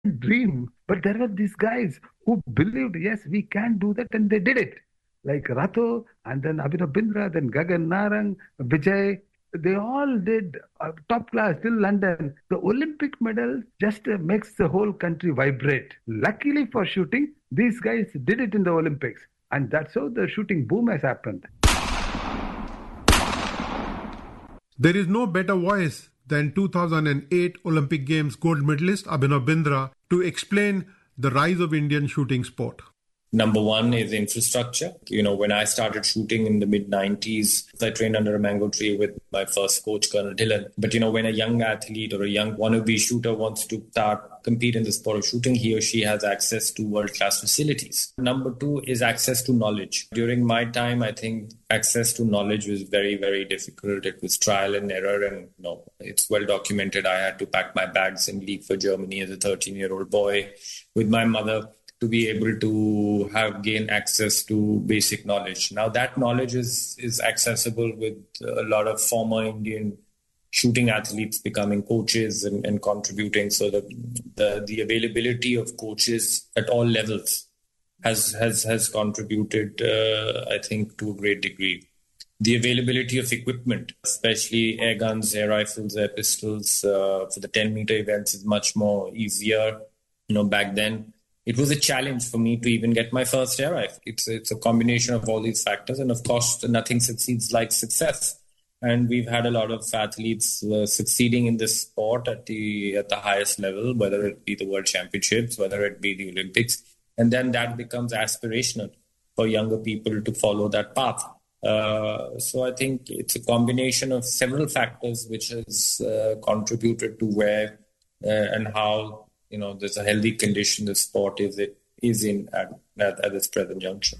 dream. But there were these guys who believed, yes, we can do that, and they did it. Like Rato, and then Abhinav Bindra, then Gagan Narang, Vijay. They all did top class till London. The Olympic medal just makes the whole country vibrate. Luckily for shooting, these guys did it in the Olympics. And that's how the shooting boom has happened. There is no better voice than 2008 Olympic Games gold medalist Abhinav Bindra to explain the rise of Indian shooting sport. Number one is infrastructure. When I started shooting in the mid-90s, I trained under a mango tree with my first coach, Colonel Dillon. But, when a young athlete or a young wannabe shooter wants to compete in the sport of shooting, he or she has access to world-class facilities. Number two is access to knowledge. During my time, I think access to knowledge was very, very difficult. It was trial and error, and it's well documented. I had to pack my bags and leave for Germany as a 13-year-old boy with my mother to be able to gain access to basic knowledge. Now that knowledge is accessible with a lot of former Indian shooting athletes becoming coaches and contributing. So the availability of coaches at all levels has contributed, I think, to a great degree. The availability of equipment, especially air guns, air rifles, air pistols, for the 10-meter events is much more easier. Back then, it was a challenge for me to even get my first air rifle. It's a combination of all these factors. And of course, nothing succeeds like success. And we've had a lot of athletes succeeding in this sport at the highest level, whether it be the World Championships, whether it be the Olympics. And then that becomes aspirational for younger people to follow that path. So I think it's a combination of several factors which has contributed to where and how there's a healthy condition the sport is in at this present juncture.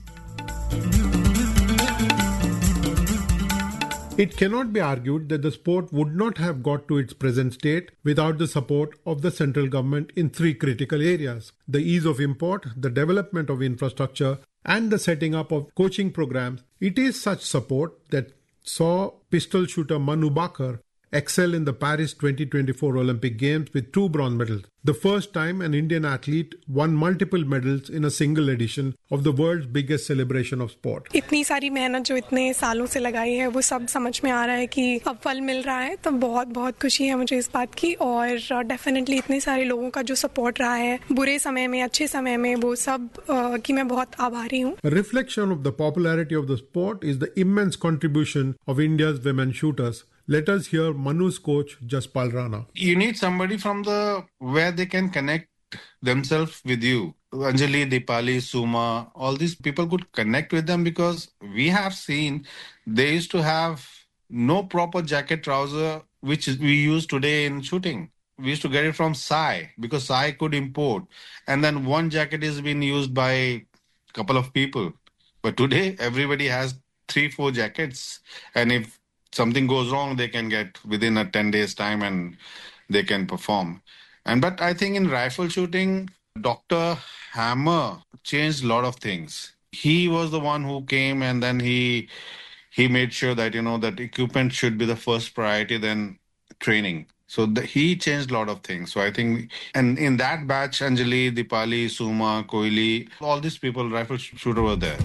It cannot be argued that the sport would not have got to its present state without the support of the central government in three critical areas: the ease of import, the development of infrastructure, and the setting up of coaching programs. It is such support that saw pistol shooter Manu Bakar excel in the Paris 2024 Olympic Games with 2 bronze medals, the first time an Indian athlete won multiple medals in a single edition of the world's biggest celebration of sport. इतनी सारी मेहनत जो इतने सालों से लगाई है वो सब समझ में आ रहा है कि अब फल मिल रहा है, तो बहुत बहुत खुशी है मुझे इस बात की. और डेफिनेटली इतने सारे लोगों का जो सपोर्ट रहा है बुरे समय में अच्छे समय में, वो सब की मैं बहुत आभारी हूँ. A reflection of the popularity of the sport is the immense contribution of India's women shooters. Let us hear Manu's coach, Jaspal Rana. You need somebody from where they can connect themselves with you. Anjali, Dipali, Suma, all these people could connect with them because we have seen they used to have no proper jacket trouser, which we use today in shooting. We used to get it from Sai because Sai could import. And then one jacket is being used by a couple of people. But today, everybody has 3-4 jackets. And if something goes wrong, they can get within a 10 days time and they can perform. But I think in rifle shooting, Dr. Hammer changed a lot of things. He was the one who came and then he made sure that, that equipment should be the first priority, then training. So he changed a lot of things. So I think, and in that batch, Anjali, Dipali, Suma, Koili, all these people, rifle shooter were there.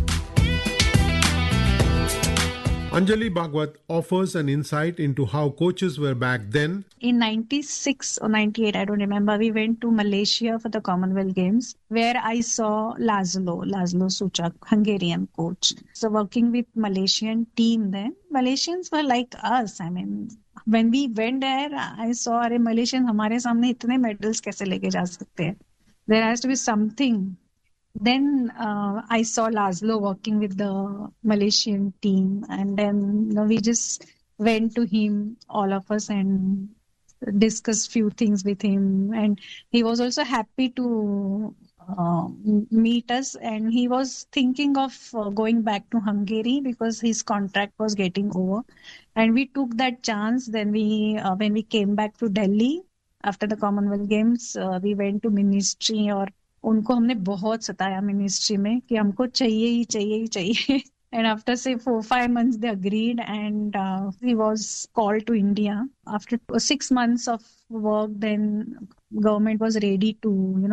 Anjali Bhagwat offers an insight into how coaches were back then. In 96 or 98, I don't remember, we went to Malaysia for the Commonwealth Games, where I saw Laszlo Suchak, Hungarian coach. So working with Malaysian team then, Malaysians were like us. I mean, when we went there, I saw, अरे Malaysians हमारे सामने इतने medals कैसे लेके जा सकते हैं? There has to be something. Then I saw Laszlo working with the Malaysian team, and then we just went to him, all of us, and discussed few things with him. And he was also happy to meet us, and he was thinking of going back to Hungary because his contract was getting over. And we took that chance. Then when we came back to Delhi after the Commonwealth Games, we went to ministry और उनको हमने बहुत सताया ministry में कि हमको चाहिए. And after 4-5 months they agreed, and he was called to India. After 6 months of work, then government was ready to